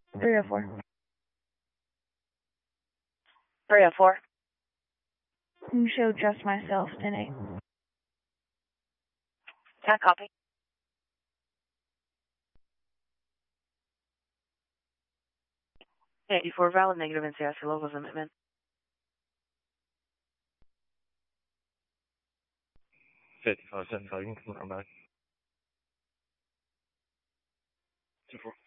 304. 304. You showed just myself, 10-8. 10 copy. 84 valid, negative NCIC locals commitment. 5575, you can confirm back. 24.